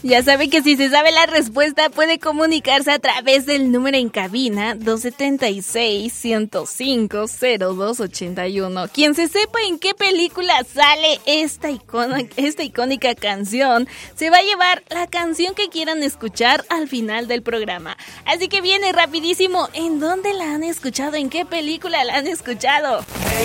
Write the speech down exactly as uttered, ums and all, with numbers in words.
Ya sabe que si se sabe la respuesta puede comunicarse a través del número en cabina dos siete seis, uno cero cinco, cero dos ocho uno. Quien se sepa en qué película sale esta, icono, esta icónica canción se va a llevar la canción que quieran escuchar al final del programa. Así que viene rapidísimo, ¿en dónde la han escuchado? ¿En qué película la han escuchado?